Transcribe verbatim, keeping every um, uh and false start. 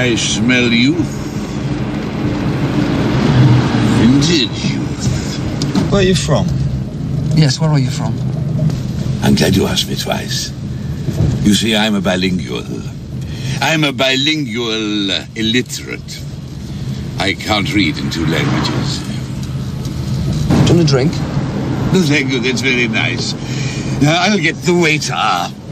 I smell youth. Vintage youth. Where are you from? Yes, where are you from? I'm glad you asked me twice. You see, I'm a bilingual. I'm a bilingual uh, illiterate. I can't read in two languages. Do you want a drink? No, thank you. That's very nice. Now, I'll get the waiter.